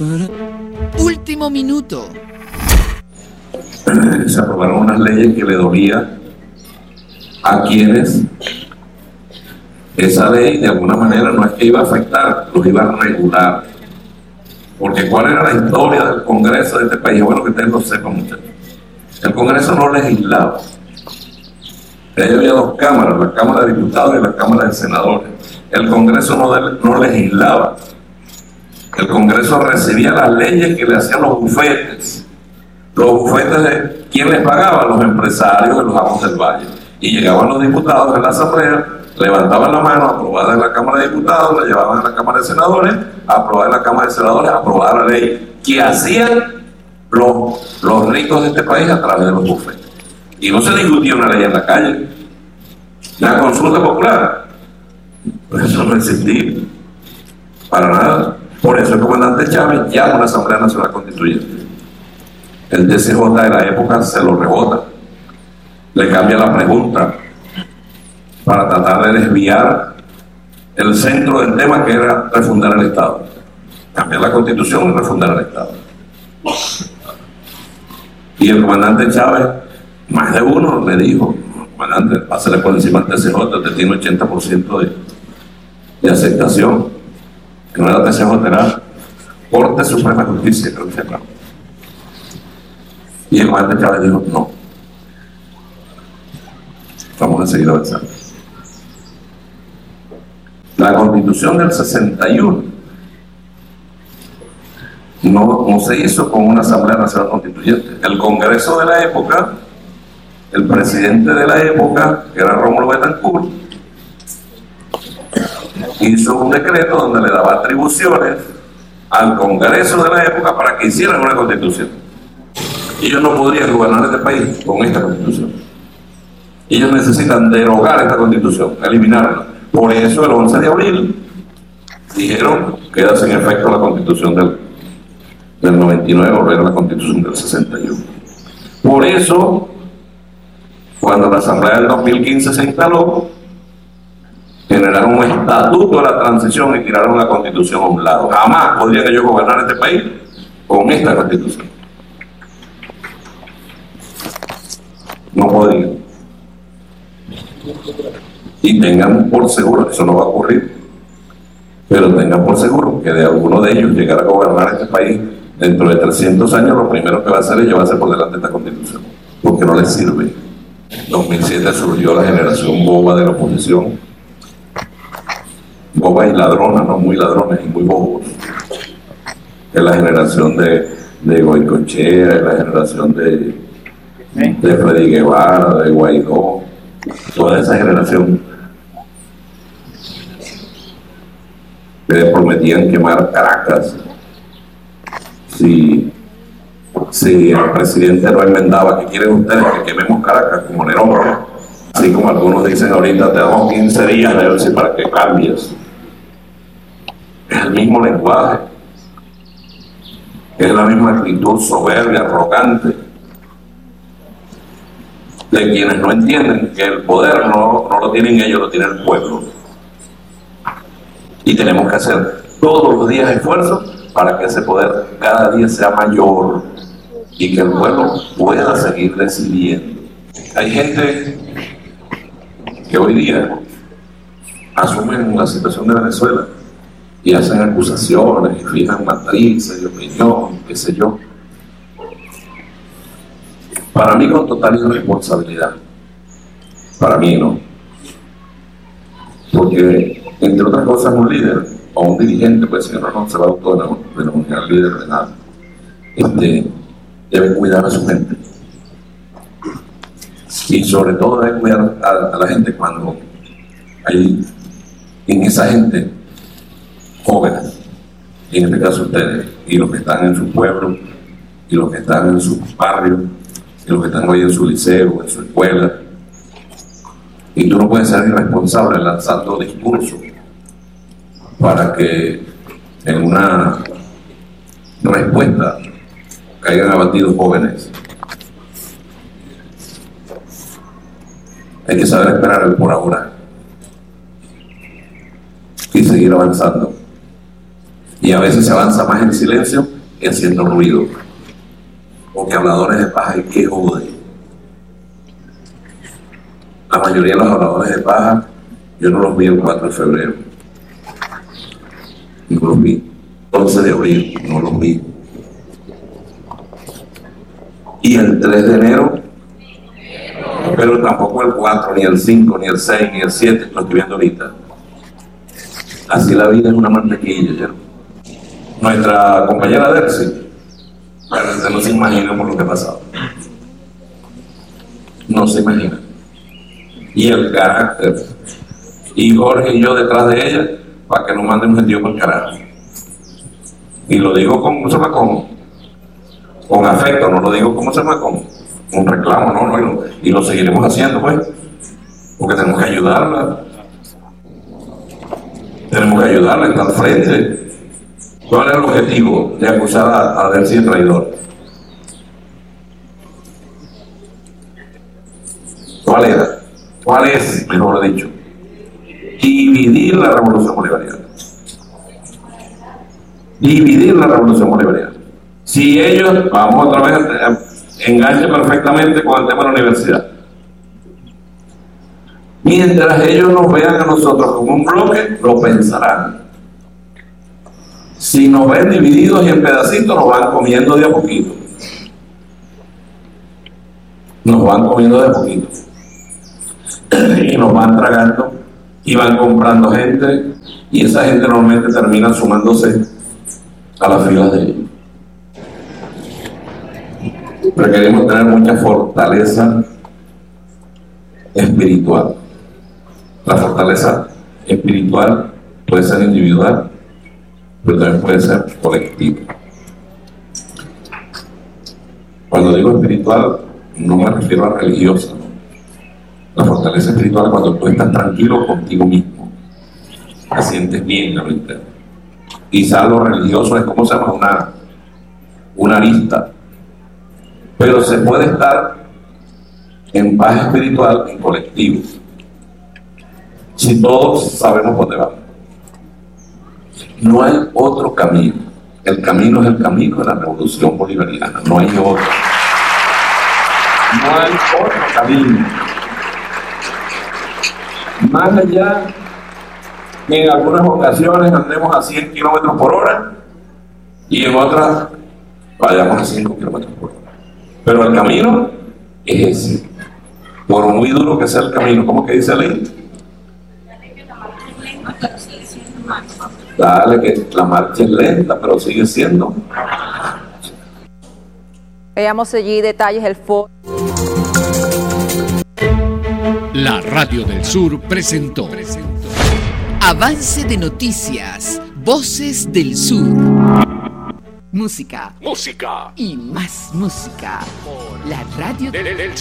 Último minuto. Se aprobaron unas leyes que le dolía a quienes esa ley de alguna manera no es que iba a afectar, los iba a regular. Porque ¿cuál era la historia del Congreso de este país? Bueno, que ustedes lo sepan, muchachos. El Congreso no legislaba. Ahí había dos cámaras, la Cámara de Diputados y la Cámara de Senadores. El Congreso no legislaba. El Congreso recibía las leyes que le hacían los bufetes. Los bufetes de ¿quién les pagaba? Los empresarios de los amos del valle. Y llegaban los diputados de la Asamblea, levantaban la mano, aprobada en la Cámara de Diputados, la llevaban a la Cámara de Senadores, aprobada en la Cámara de Senadores, aprobada la ley que hacían los ricos de este país a través de los bufetes. Y no se discutía una ley en la calle. La consulta popular, pues eso no existía para nada. Por eso el comandante Chávez llama a la Asamblea Nacional Constituyente. El TCJ de la época se lo rebota, le cambia la pregunta para tratar de desviar el centro del tema, que era refundar el Estado. Cambiar la Constitución y refundar el Estado. Y el comandante Chávez, más de uno le dijo: comandante, pásale por encima al TCJ, usted tiene 80% de aceptación. Que no era TCJ, era Corte Suprema de Justicia, creo que se llama. Y el comandante Chávez dijo: no, vamos a seguir avanzando. La Constitución del 61 no se hizo con una Asamblea Nacional Constituyente. El Congreso de la época, el presidente de la época, que era Rómulo Betancourt, hizo un decreto donde le daba atribuciones al Congreso de la época para que hicieran una Constitución. Ellos no podrían gobernar este país con esta Constitución. Ellos necesitan derogar esta Constitución, eliminarla. Por eso el 11 de abril dijeron: queda sin efecto la Constitución del 99, o era la Constitución del 61. Por eso, cuando la Asamblea del 2015 se instaló, generaron un estatuto de la transición y tiraron la Constitución a un lado. Jamás podrían ellos gobernar este país con esta Constitución. No podrían. Y tengan por seguro, eso no va a ocurrir, pero tengan por seguro que de alguno de ellos llegar a gobernar este país dentro de 300 años, lo primero que va a hacer es llevarse por delante esta Constitución, porque no les sirve. En 2007 surgió la generación boba de la oposición, boba y ladrona, no muy ladrones y muy bobos. Es la generación de Goicoechea, es la generación de Freddy Guevara, de Guaidó, toda esa generación que prometían quemar Caracas si el presidente no enmendaba. ¿Qué quieren ustedes? Que quememos Caracas como Nerón. Así como algunos dicen ahorita: te damos 15 días de ver si para que cambies. Es el mismo lenguaje, es la misma actitud soberbia, arrogante, de quienes no entienden que el poder no lo tienen ellos, lo tiene el pueblo. Y tenemos que hacer todos los días esfuerzos para que ese poder cada día sea mayor y que el pueblo pueda seguir decidiendo. Hay gente que hoy día asumen la situación de Venezuela y hacen acusaciones y fijan matrices de opinión, qué sé yo. Para mí con total irresponsabilidad. Para mí no. Porque, entre otras cosas, un líder o un dirigente, pues si no se va a autodenominar líder de nada, debe cuidar a su gente. Y sobre todo debe cuidar a la gente cuando hay en esa gente jóvenes, y en este caso ustedes, y los que están en su pueblo, y los que están en sus barrios, y los que están hoy en su liceo, en su escuela. Y tú no puedes ser irresponsable lanzando discursos para que en una respuesta caigan abatidos jóvenes. Hay que saber esperar el por ahora y seguir avanzando. Y a veces se avanza más en silencio que haciendo ruido. Porque habladores de paja hay que joder. La mayoría de los habladores de paja, yo no los vi el 4 de febrero. No los vi. 11 de abril, no los vi. Y el 3 de enero, pero tampoco el 4, ni el 5, ni el 6, ni el 7, lo estoy viendo ahorita. Así la vida es una mantequilla, ¿ya? Nuestra compañera Dercy, usted no se imagina por lo que ha pasado. No se imagina. Y el carácter. Y Jorge y yo detrás de ella, para que nos manden un sentido con carácter. Y lo digo con afecto, no lo digo con reclamo, no, y lo seguiremos haciendo, pues, porque tenemos que ayudarla. Tenemos que ayudarla, está al frente. ¿Cuál es el objetivo de acusar a Dercy de traidor? ¿Cuál era? ¿Cuál es, mejor dicho? Dividir la revolución bolivariana. Dividir la revolución bolivariana. Si ellos, vamos otra vez, enganche perfectamente con el tema de la universidad. Mientras ellos nos vean a nosotros como un bloque, lo pensarán. Si nos ven divididos y en pedacitos, nos van comiendo de a poquito. Nos van comiendo de a poquito. Y nos van tragando y van comprando gente, y esa gente normalmente termina sumándose a las filas de ellos. Requerimos tener mucha fortaleza espiritual. La fortaleza espiritual puede ser individual, pero también puede ser colectiva. Cuando digo espiritual, no me refiero a religiosa, ¿no? La fortaleza espiritual es cuando tú estás tranquilo contigo mismo, te sientes bien en lo interno. Quizá lo religioso es como se llama una arista, pero se puede estar en paz espiritual en colectivo, si todos sabemos dónde vamos. No hay otro camino. El camino es el camino de la revolución bolivariana, no hay otro. No hay otro camino. Más allá que en algunas ocasiones andemos a 100 kilómetros por hora y en otras vayamos a 5 kilómetros por hora. Pero el camino es ese. Por muy duro que sea el camino, ¿cómo que dice la ley? Dale, que la marcha es lenta, pero sigue siendo. Veamos allí detalles del foro. La Radio del Sur presentó Avance de noticias, Voces del Sur. Música Música y más música. La Radio del Sur.